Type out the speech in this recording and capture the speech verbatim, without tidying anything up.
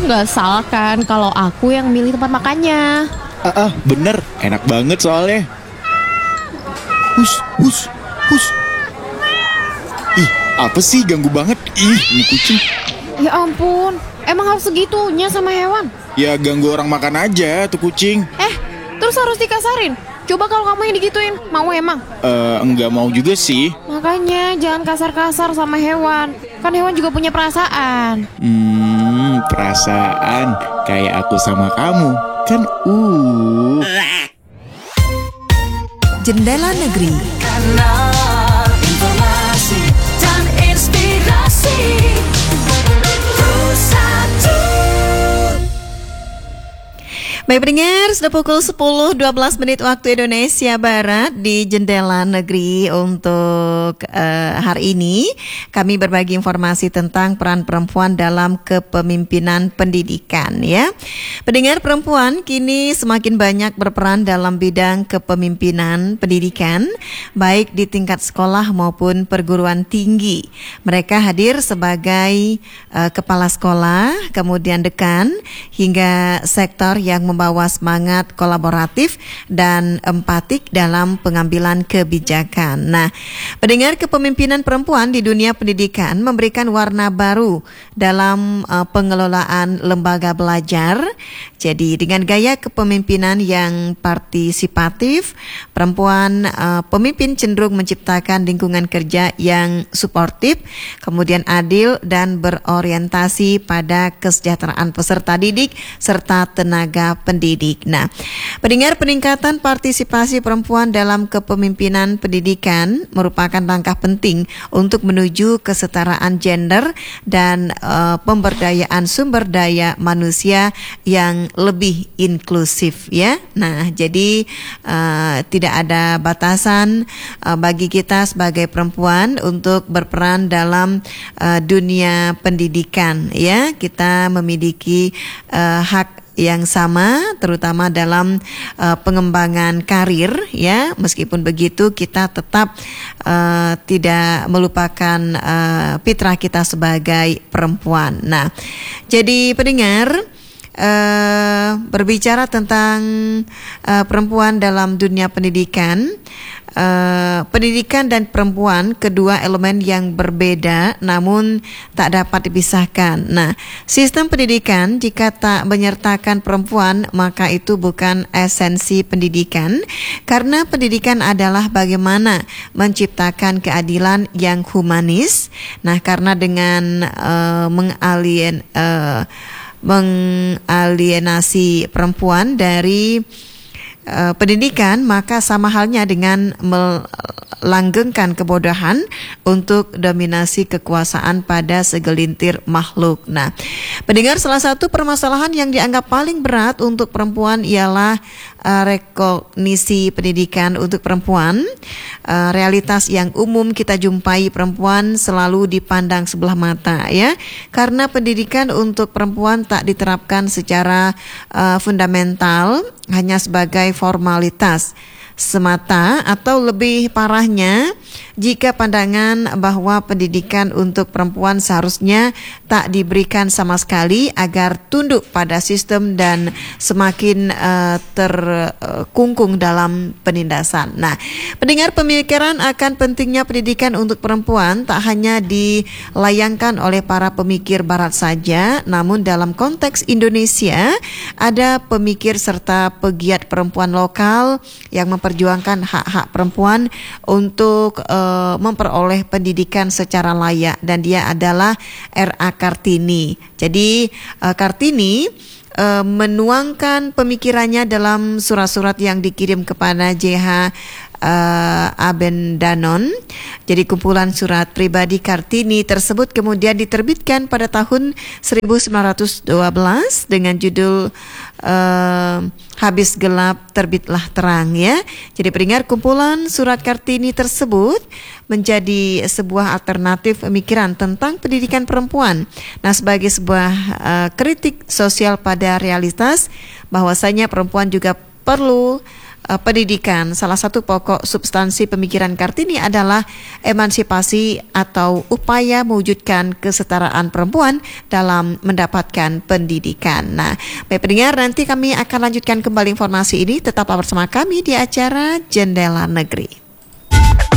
nggak salah kan kalau aku yang milih tempat makannya. Ah, ah bener, enak banget soalnya. Hus, hus, hus. Ih, apa sih ganggu banget? Ih, ini kucing. Ya ampun, emang harus segitunya sama hewan? Ya ganggu orang makan aja tuh kucing. Eh, terus harus dikasarin? Coba kalau kamu yang digituin, mau emang? Eh, enggak mau juga sih. Makanya jangan kasar-kasar sama hewan. Kan hewan juga punya perasaan. Hmm, perasaan kayak aku sama kamu. Kan uh. Jendela Negeri. Kanal informasi dan inspirasi. Baik pendengar, sudah pukul sepuluh dua belas menit waktu Indonesia Barat di Jendela Negeri untuk uh, hari ini. Kami berbagi informasi tentang peran perempuan dalam kepemimpinan pendidikan ya. Pendengar, perempuan kini semakin banyak berperan dalam bidang kepemimpinan pendidikan, baik di tingkat sekolah maupun perguruan tinggi. Mereka hadir sebagai uh, kepala sekolah, kemudian dekan, hingga sektor yang mem membawa semangat kolaboratif dan empatik dalam pengambilan kebijakan. Nah, pendengar, kepemimpinan perempuan di dunia pendidikan memberikan warna baru dalam uh, pengelolaan lembaga belajar. Jadi dengan gaya kepemimpinan yang partisipatif, perempuan uh, pemimpin cenderung menciptakan lingkungan kerja yang suportif, kemudian adil dan berorientasi pada kesejahteraan peserta didik serta tenaga pendidik. Nah, pendengar, peningkatan partisipasi perempuan dalam kepemimpinan pendidikan merupakan langkah penting untuk menuju kesetaraan gender dan uh, pemberdayaan sumber daya manusia yang lebih inklusif ya. Nah, jadi uh, tidak ada batasan uh, bagi kita sebagai perempuan untuk berperan dalam uh, dunia pendidikan ya. Kita memiliki uh, hak yang sama, terutama dalam uh, pengembangan karir ya. Meskipun begitu, kita tetap uh, tidak melupakan uh, fitrah kita sebagai perempuan. Nah, jadi pendengar, Uh, berbicara tentang uh, perempuan dalam dunia pendidikan, uh, pendidikan dan perempuan kedua elemen yang berbeda namun tak dapat dipisahkan. Nah, sistem pendidikan jika tak menyertakan perempuan maka itu bukan esensi pendidikan, karena pendidikan adalah bagaimana menciptakan keadilan yang humanis. Nah, karena dengan uh, mengalien uh, mengalienasi perempuan dari uh, pendidikan, maka sama halnya dengan melanggengkan kebodohan untuk dominasi kekuasaan pada segelintir makhluk. Nah, pendengar, salah satu permasalahan yang dianggap paling berat untuk perempuan ialah uh, rekognisi pendidikan untuk perempuan. Uh, realitas yang umum kita jumpai, perempuan selalu dipandang sebelah mata ya, karena pendidikan untuk perempuan tak diterapkan secara uh, fundamental, hanya sebagai formalitas semata, atau lebih parahnya jika pandangan bahwa pendidikan untuk perempuan seharusnya tak diberikan sama sekali agar tunduk pada sistem dan semakin uh, terkungkung dalam penindasan. Nah, pendengar, pemikiran akan pentingnya pendidikan untuk perempuan tak hanya dilayangkan oleh para pemikir barat saja, namun dalam konteks Indonesia ada pemikir serta pegiat perempuan lokal yang memper memperjuangkan hak-hak perempuan untuk uh, memperoleh pendidikan secara layak, dan dia adalah R A Kartini. Jadi uh, Kartini uh, menuangkan pemikirannya dalam surat-surat yang dikirim kepada J H Uh, Abendanon. Jadi kumpulan surat pribadi Kartini tersebut kemudian diterbitkan pada tahun seribu sembilan ratus dua belas dengan judul uh, Habis Gelap Terbitlah Terang ya. Jadi pendengar, kumpulan surat Kartini tersebut menjadi sebuah alternatif pemikiran tentang pendidikan perempuan. Nah, sebagai sebuah uh, kritik sosial pada realitas bahwasanya perempuan juga perlu uh, pendidikan. Salah satu pokok substansi pemikiran Kartini adalah emansipasi atau upaya mewujudkan kesetaraan perempuan dalam mendapatkan pendidikan. Nah, baik pendengar, nanti kami akan lanjutkan kembali informasi ini. Tetaplah bersama kami di acara Jendela Negeri.